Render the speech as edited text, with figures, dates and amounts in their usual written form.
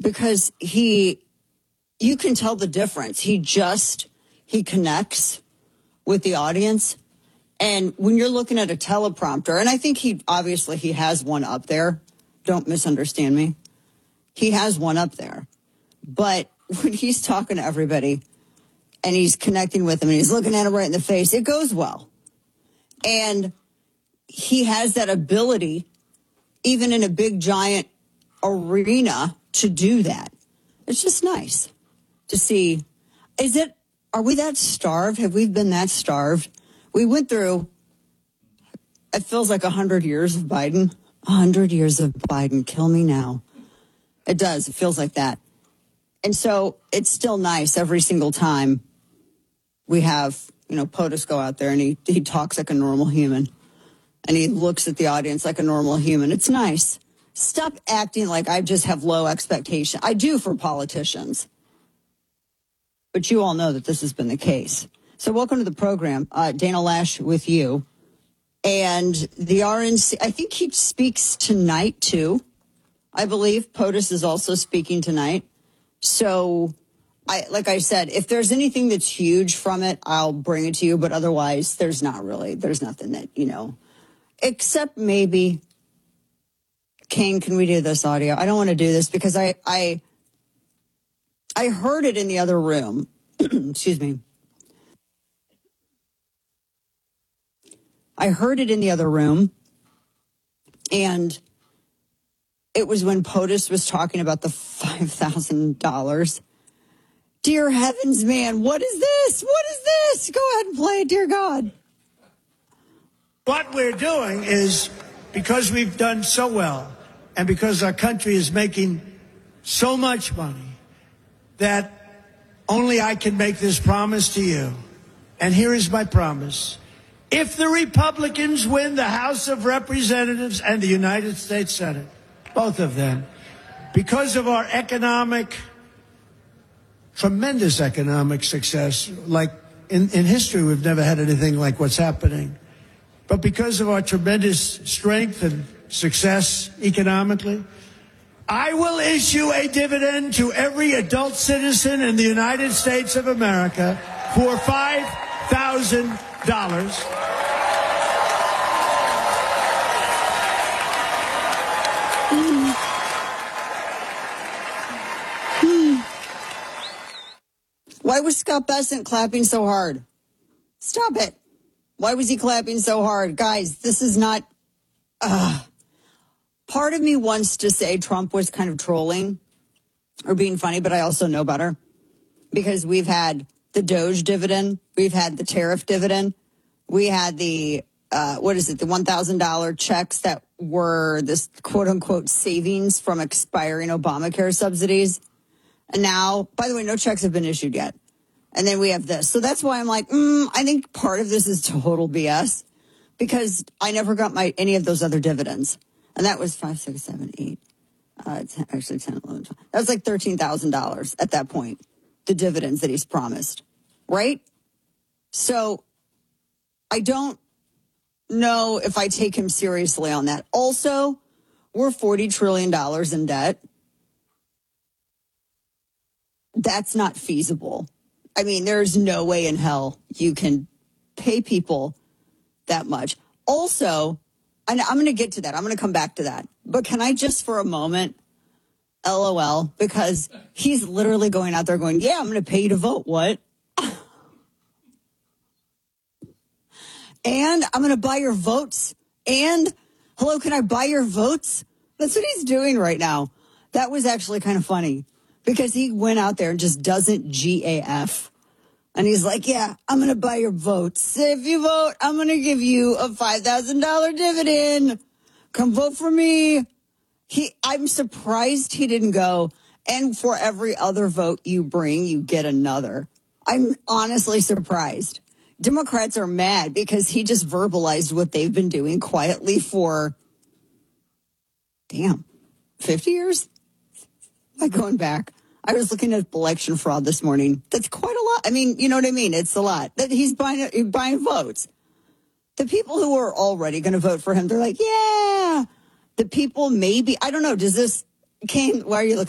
because you can tell the difference. He connects with the audience. And when you're looking at a teleprompter, and I think he has one up there. Don't misunderstand me. He has one up there. But when he's talking to everybody and he's connecting with them and he's looking at them right in the face, it goes well. And he has that ability, even in a big, giant arena, to do that. It's just nice to see. Are we that starved? Have we been that starved? We went through, it feels like 100 years of Biden. 100 years of Biden. Kill me now. It does. It feels like that. And so it's still nice every single time we have, POTUS go out there and he talks like a normal human. And he looks at the audience like a normal human. It's nice. Stop acting like I just have low expectation. I do for politicians. But you all know that this has been the case. So welcome to the program. Dana Loesch with you. And the RNC, I think he speaks tonight, too. I believe POTUS is also speaking tonight. So, like I said, if there's anything that's huge from it, I'll bring it to you. But otherwise, there's nothing that, except maybe, Kane, can we do this audio? I don't want to do this because I heard it in the other room. Excuse me. I heard it in the other room, and it was when POTUS was talking about the $5,000. Dear heavens, man, what is this? What is this? Go ahead and play it, dear God. What we're doing is, because we've done so well, and because our country is making so much money, that only I can make this promise to you. And here is my promise. If the Republicans win the House of Representatives and the United States Senate, both of them, because of our tremendous economic success, like in history, we've never had anything like what's happening. But because of our tremendous strength and success economically, I will issue a dividend to every adult citizen in the United States of America for $5,000. Why was Scott Bessent clapping so hard? Stop it. Why was he clapping so hard? Guys, this is not... Part of me wants to say Trump was kind of trolling or being funny, but I also know better. Because we've had the Doge dividend. We've had the tariff dividend. We had the, the $1,000 checks that were this quote-unquote savings from expiring Obamacare subsidies. And now, by the way, no checks have been issued yet. And then we have this. So that's why I'm like, I think part of this is total BS. Because I never got any of those other dividends. And that was 5, 6, 7, 8. It's actually 10, 11, 12. That was like $13,000 at that point. The dividends that he's promised. Right? So I don't know if I take him seriously on that. Also, we're $40 trillion in debt. That's not feasible. I mean, there's no way in hell you can pay people that much. Also, and I'm going to get to that. I'm going to come back to that. But can I just for a moment, LOL, because he's literally going out there going, yeah, I'm going to pay you to vote. What? And I'm going to buy your votes. And, hello, can I buy your votes? That's what he's doing right now. That was actually kind of funny because he went out there and just doesn't GAF. And he's like, yeah, I'm going to buy your votes. If you vote, I'm going to give you a $5,000 dividend. Come vote for me. I'm surprised he didn't go, and for every other vote you bring, you get another. I'm honestly surprised. Democrats are mad because he just verbalized what they've been doing quietly for, 50 years? Like going back. I was looking at election fraud this morning. That's quite a lot. I mean, you know what I mean? It's a lot. That he's buying votes. The people who are already going to vote for him, they're like, yeah. The people maybe, I don't know, Kane, why are you looking?